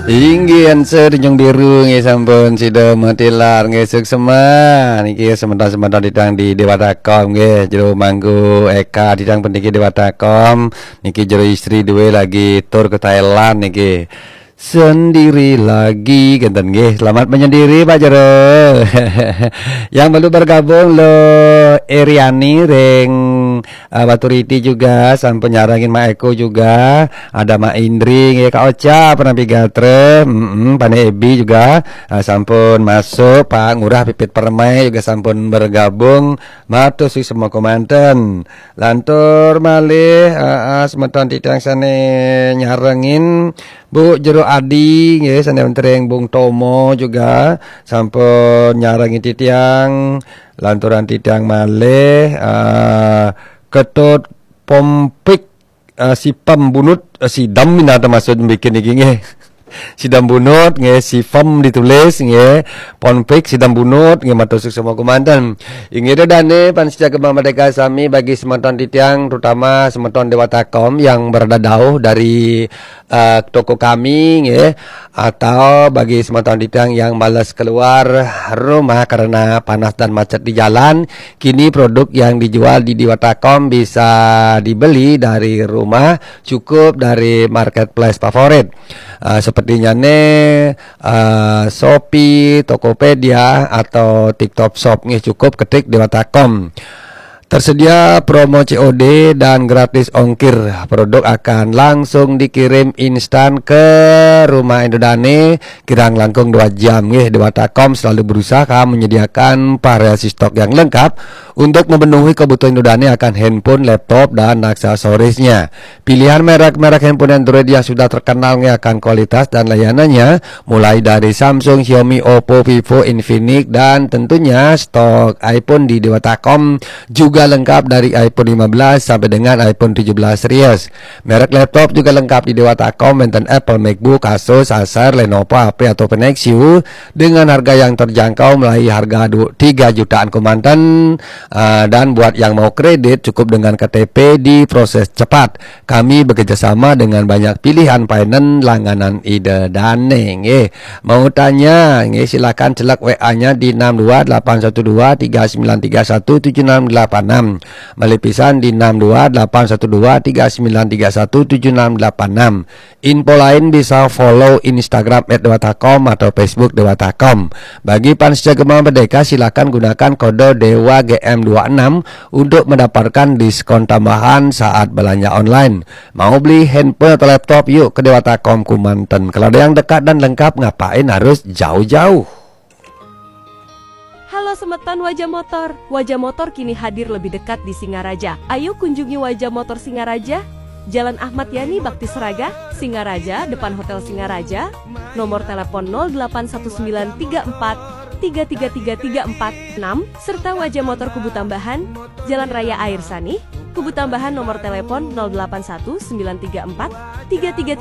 Inggih answer nyong diru nggih sampun sida matilar nggih suksema niki sementara-sementara ditang di Dewatakom nggih jero manggu Eka ditang pendiki Dewatakom niki jero istri duwe lagi tur ke Thailand niki. Sendiri lagi genten nggih. Selamat menyendiri Pak Jero. Yang baru bergabung lo Eriani ring Baturiti juga sampun nyarangin Mak Eko juga, ada Mak Indri nggih Kak Ocha pernah pigatre, Pane Ebi juga sampun masuk, Pak Ngurah Pipit Permai juga sampun bergabung. Matur suwun semua komandan. Lantur malih semeton titang sane nyarengin Bu Jero Adi nggih sanewentring Bung Tomo juga sampun nyarangi titiang lanturan titiang malih ketut pompik si pembunut si dam minata maksud bikin iki nggih. Sidam bunut nggih si fem ditulis nggih ponpik sidam bunut nggih matur semua komandan inggih dane pansija Kembang Merdeka sami bagi semeton titiang terutama semeton Dewatakom yang berada jauh dari toko kami nggih atau bagi semeton titiang yang malas keluar rumah karena panas dan macet di jalan, kini produk yang dijual di Dewatakom bisa dibeli dari rumah cukup dari marketplace favorit. Sepertinya Shopee, Tokopedia atau TikTok Shop nih cukup ketik Dewatakom. Tersedia promo COD dan gratis ongkir. Produk akan langsung dikirim instan ke rumah Indodane kirang langkung 2 jam nggih. Dewatakom selalu berusaha menyediakan variasi stok yang lengkap untuk memenuhi kebutuhan Indodane akan handphone, laptop dan aksesorisnya. Pilihan merek-merek handphone Android yang sudah terkenal akan kualitas dan layanannya mulai dari Samsung, Xiaomi, Oppo, Vivo, Infinix dan tentunya stok iPhone di Dewatakom juga lengkap dari iPhone 15 sampai dengan iPhone 17 series. Merek laptop juga lengkap di Dewatakom, enten Apple, MacBook, Asus, Acer, Lenovo, HP atau Nexus dengan harga yang terjangkau mulai harga 3 jutaan komandan. Dan buat yang mau kredit cukup dengan KTP di proses cepat. Kami bekerjasama dengan banyak pilihan finance langganan ide daneng. Mau tanya silakan celak WA-nya di 6281239317686. Melipisan di 6281239317686. Info lain bisa follow Instagram @dewatakom atau Facebook Dewatakom. Bagi pansija Kembang Merdeka silakan gunakan kode Dewa GM26 untuk mendapatkan diskon tambahan saat belanja online. Mau beli handphone atau laptop yuk ke Dewatakom Kumanten. Kalau ada yang dekat dan lengkap ngapain harus jauh-jauh? Halo semeton Wajah Motor. Wajah Motor kini hadir lebih dekat di Singaraja. Ayo kunjungi Wajah Motor Singaraja, Jalan Ahmad Yani Bakti Seraga, Singaraja, depan Hotel Singaraja. Nomor telepon 0819433346 serta Wajah Motor Kubu Tambahan, Jalan Raya Air Sani, Kubu Tambahan nomor telepon 08193433